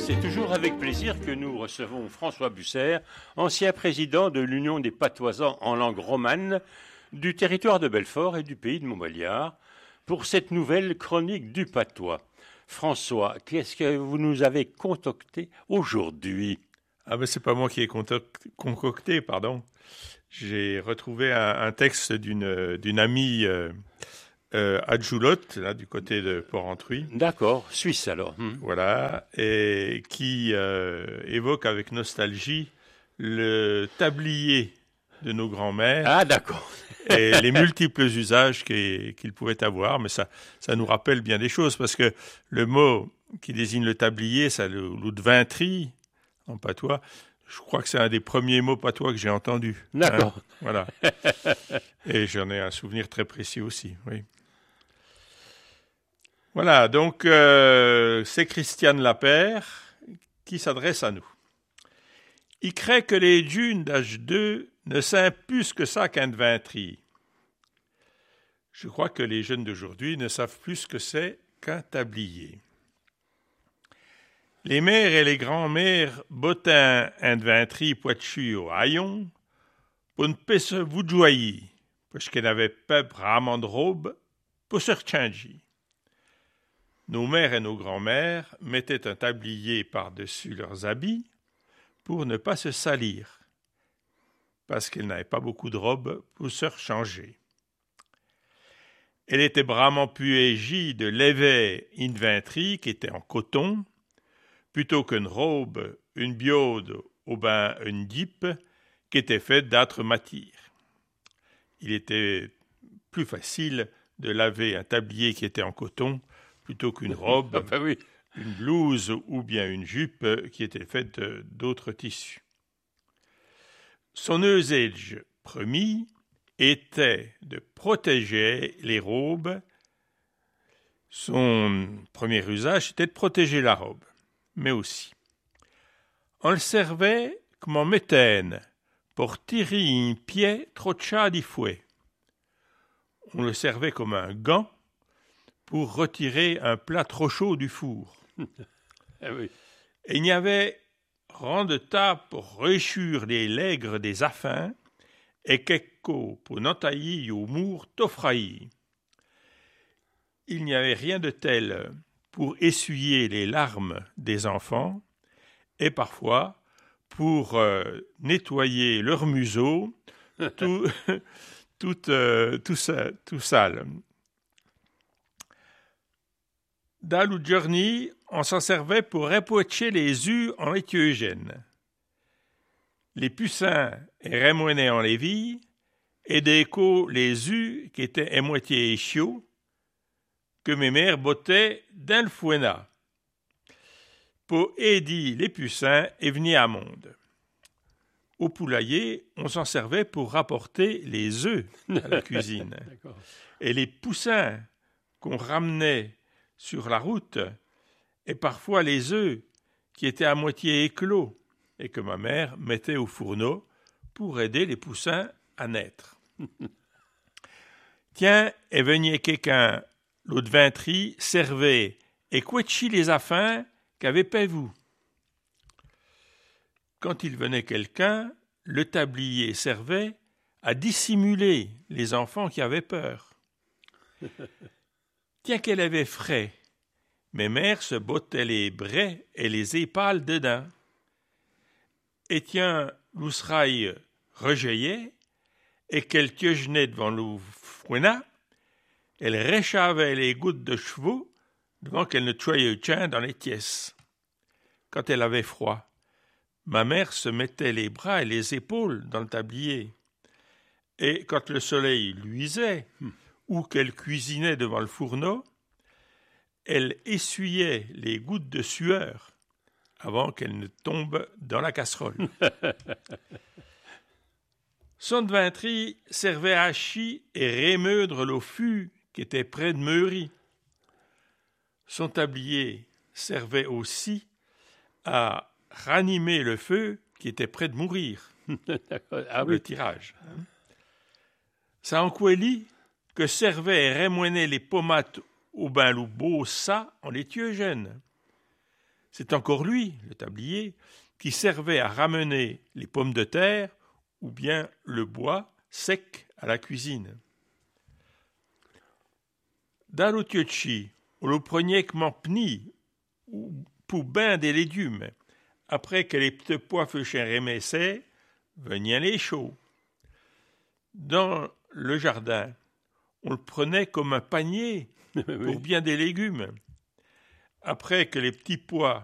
C'est toujours avec plaisir que nous recevons François Busser, ancien président de l'Union des patoisans en langue romane du territoire de Belfort et du pays de Montbéliard, pour cette nouvelle chronique du patois. François, qu'est-ce que vous nous avez concocté aujourd'hui? Ah ben c'est pas moi qui ai concocté, pardon. J'ai retrouvé un texte d'une amie à Joulotte, là du côté de Port-Entruy. D'accord, Suisse alors. Voilà, et qui évoque avec nostalgie le tablier de nos grands-mères. Ah d'accord. Et les multiples usages qu'ils pouvaient avoir, mais ça nous rappelle bien des choses, parce que le mot qui désigne le tablier, c'est le loudvintri, en patois. Je crois que c'est un des premiers mots patois que j'ai entendu. D'accord. Voilà. Et j'en ai un souvenir très précis aussi, oui. Voilà, donc c'est Christiane Lapère qui s'adresse à nous. Il crée que les jeunes d'âge 2 ne savent plus que ça qu'un vintri. Je crois que les jeunes d'aujourd'hui ne savent plus ce que c'est qu'un tablier. Les mères et les grands-mères botin un vintri poitchu au haillon pour ne pas se voujoyer, parce qu'elles n'avaient pas vraiment de robe pour se rechanger. Nos mères et nos grands-mères mettaient un tablier par-dessus leurs habits pour ne pas se salir, parce qu'elles n'avaient pas beaucoup de robe pour se rechanger. Elle était vraiment plus égie de lever une vintri qui était en coton, plutôt qu'une robe, une biaude ou ben une dippe qui était faite d'âtre matière. Il était plus facile de laver un tablier qui était en coton plutôt qu'une robe, Oui. une blouse ou bien une jupe qui était faite d'autres tissus. Son usage premier était de protéger les robes. Son premier usage était de protéger la robe, mais aussi. On le servait comme en métaine pour tirer un pied trop tcha du fouet. On le servait comme un gant pour retirer un plat trop chaud du four. Ah oui. Et il y avait rang de table pour réchur les lègres des affins et quelque pour n'entailler au mour t'offrailler. Il n'y avait rien de tel pour essuyer les larmes des enfants et parfois pour nettoyer leur museau tout sale. Dans le journey, on s'en servait pour épocher les œufs en étiogène. Les pucins remoinaient en lévis et déco les œufs qui étaient à moitié chauds que mes mères bottaient dans le fouena pour aider les pucins et venir à monde. Au poulailler, on s'en servait pour rapporter les œufs à la cuisine. Et les poussins qu'on ramenait sur la route, et parfois les œufs qui étaient à moitié éclos et que ma mère mettait au fourneau pour aider les poussins à naître. Tiens, et venait quelqu'un, l'autre vintri, servait et quetchi les affins qu'avait pas vous. Quand il venait quelqu'un, le tablier servait à dissimuler les enfants qui avaient peur. Tiens qu'elle avait frais, mes mères se bottaient les brais et les épales dedans. Et tiens, l'ousraille rejaillait, et qu'elle tiegenait devant l'oufouena, elle réchavait les gouttes de chevaux devant qu'elle ne tuait tien dans les tiesses. Quand elle avait froid, ma mère se mettait les bras et les épaules dans le tablier. Et quand le soleil luisait, ou qu'elle cuisinait devant le fourneau, elle essuyait les gouttes de sueur avant qu'elles ne tombent dans la casserole. Son vintri servait à chier et remeudre le fût qui était près de meurir. Son tablier servait aussi à ranimer le feu qui était près de mourir. Le tirage. Ça en quoi lit que servait et remoinait les pomates au bain ou beau ça en étiogène. C'est encore lui, le tablier, qui servait à ramener les pommes de terre ou bien le bois sec à la cuisine. Dans le tiochi, on le prenait comme pni ou pour bain des légumes. Après que les petits pois fûchent rémessés, venaient les chauds. Dans le jardin, on le prenait comme un panier pour bien des légumes. Après que les petits pois